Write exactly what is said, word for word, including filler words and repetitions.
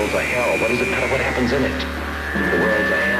world's a hell. What does it matter what happens in it? The world's a hell.